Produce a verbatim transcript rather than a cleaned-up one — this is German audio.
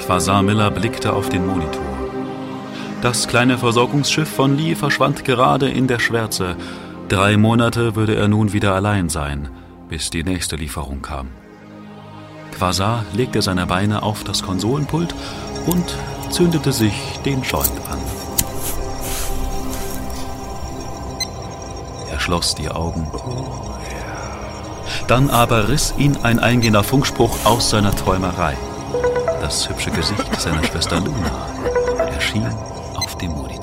Quasar Miller blickte auf den Monitor. Das kleine Versorgungsschiff von Lee verschwand gerade in der Schwärze. Drei Monate würde er nun wieder allein sein, bis die nächste Lieferung kam. Quasar legte seine Beine auf das Konsolenpult und zündete sich den Joint an. Er schloss die Augen. Dann aber riss ihn ein eingehender Funkspruch aus seiner Träumerei. Das hübsche Gesicht seiner Schwester Luna erschien auf dem Monitor.